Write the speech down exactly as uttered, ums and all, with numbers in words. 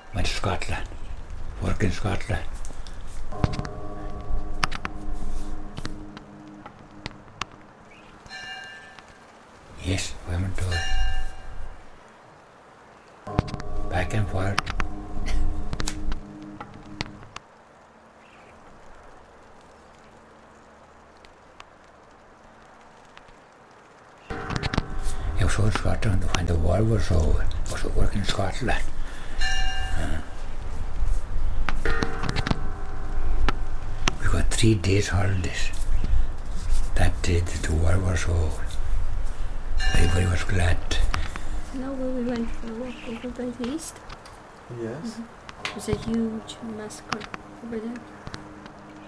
Went to Scotland. Work in Scotland. Yes, women do it. Back and forth. I was in Scotland when the war was over. I was working in Scotland. Uh, we got three days holidays. That day that the war was over. Everybody was glad. No, when we went for a walk over by the east. Yes. Mm-hmm. It was a huge massacre over there.